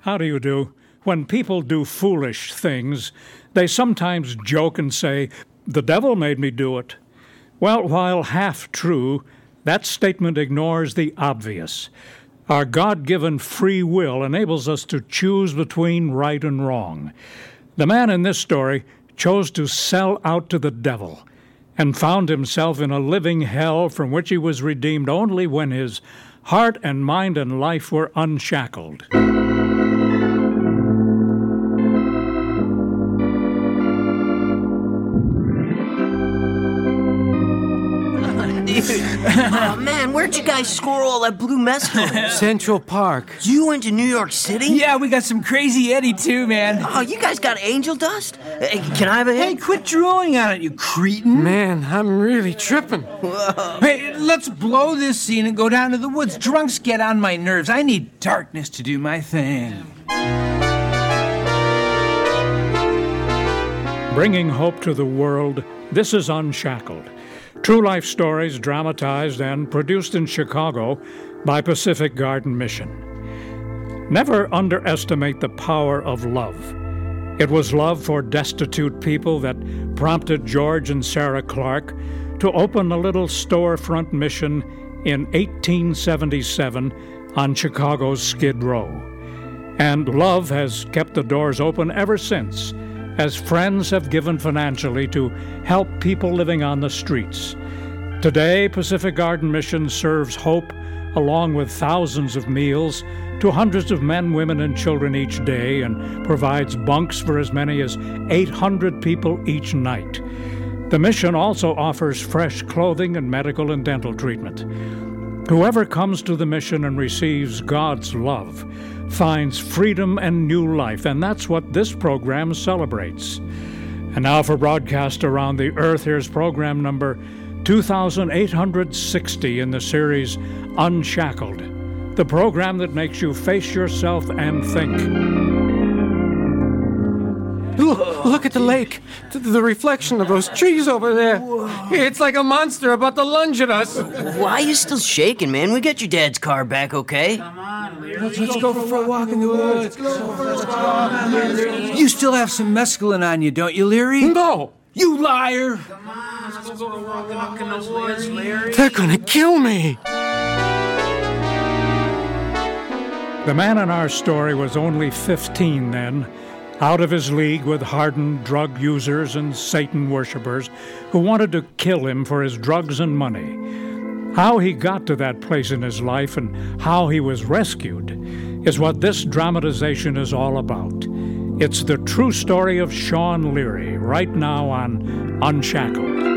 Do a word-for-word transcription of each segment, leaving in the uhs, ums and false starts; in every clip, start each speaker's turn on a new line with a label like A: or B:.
A: How do you do? When people do foolish things, they sometimes joke and say, "The devil made me do it." Well, while half true, that statement ignores the obvious. Our God-given free will enables us to choose between right and wrong. The man in this story chose to sell out to the devil and found himself in a living hell from which he was redeemed only when his heart and mind and life were unshackled.
B: Oh, man, where'd you guys score all that blue mescaline?
C: Central Park.
B: You went to New York City?
D: Yeah, we got some crazy Eddie, too, man.
B: Oh, you guys got angel dust? Hey, can I have a hit?
D: Hey, quit drooling on it, you cretin.
C: Man, I'm really tripping.
B: Whoa.
D: Hey, let's blow this scene and go down to the woods. Drunks get on my nerves. I need darkness to do my thing.
A: Bringing hope to the world, this is Unshackled. True life stories dramatized and produced in Chicago by Pacific Garden Mission. Never underestimate the power of love. It was love for destitute people that prompted George and Sarah Clark to open a little storefront mission in eighteen seventy-seven on Chicago's Skid Row. And love has kept the doors open ever since, as friends have given financially to help people living on the streets. Today, Pacific Garden Mission serves hope along with thousands of meals to hundreds of men, women, and children each day and provides bunks for as many as eight hundred people each night. The mission also offers fresh clothing and medical and dental treatment. Whoever comes to the mission and receives God's love finds freedom and new life, and that's what this program celebrates. And now for broadcast around the earth, here's program number two thousand eight hundred sixty in the series Unshackled, the program that makes you face yourself and think.
C: Look, look at the lake. The, the reflection of those trees over there. It's like a monster about to lunge at us.
B: Why are you still shaking, man? We got your dad's car back, okay?
D: Come on, Leary. Let's, let's go for a walk in the woods. You still have some mescaline on you, don't you, Leary?
C: No.
D: You liar.
E: Come on, let's go for a walk in the woods, Leary.
C: They're gonna kill me.
A: The man in our story was only fifteen then, out of his league with hardened drug users and Satan worshipers who wanted to kill him for his drugs and money. How he got to that place in his life and how he was rescued is what this dramatization is all about. It's the true story of Sean Leary, right now on Unshackled.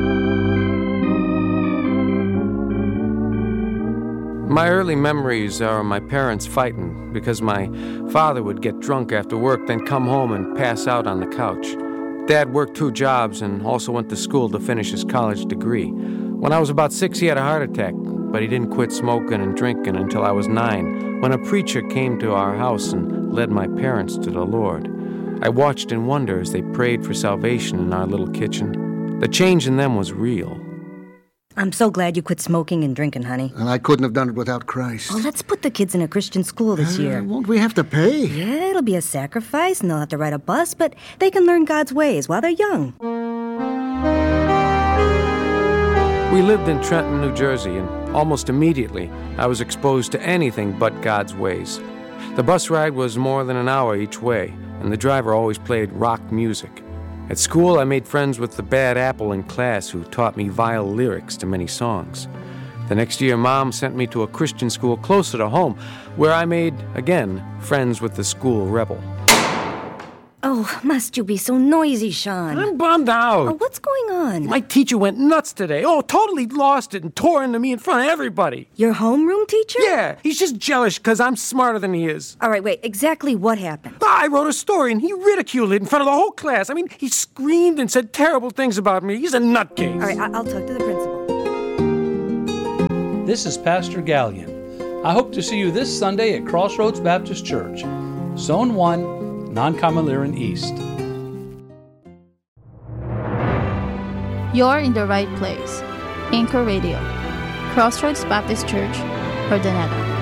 C: My early memories are my parents fighting because my father would get drunk after work, then come home and pass out on the couch. Dad worked two jobs and also went to school to finish his college degree. When I was about six, he had a heart attack, but he didn't quit smoking and drinking until I was nine, when a preacher came to our house and led my parents to the Lord. I watched in wonder as they prayed for salvation in our little kitchen. The change in them was real.
F: I'm so glad you quit smoking and drinking, honey.
G: And I couldn't have done it without Christ.
F: Well, let's put the kids in a Christian school this
G: uh,
F: year.
G: Won't we have to pay?
F: Yeah, it'll be a sacrifice, and they'll have to ride a bus, but they can learn God's ways while they're young.
C: We lived in Trenton, New Jersey, and almost immediately I was exposed to anything but God's ways. The bus ride was more than an hour each way, and the driver always played rock music. At school, I made friends with the bad apple in class who taught me vile lyrics to many songs. The next year, Mom sent me to a Christian school closer to home, where I made, again, friends with the school rebel.
F: Oh, must you be so noisy, Sean?
C: I'm bummed out.
F: Oh, what's going on?
C: My teacher went nuts today. Oh, totally lost it and tore into me in front of everybody.
F: Your homeroom teacher?
C: Yeah, he's just jealous because I'm smarter than he is.
F: All right, wait, exactly what happened?
C: I wrote a story and he ridiculed it in front of the whole class. I mean, he screamed and said terrible things about me. He's a nutcase.
F: All right, I- I'll talk to the principal.
H: This is Pastor Gallion. I hope to see you this Sunday at Crossroads Baptist Church, Zone one, Non-Kamaliran East.
I: You're in the right place. Anchor Radio, Crossroads Baptist Church, Urdaneta.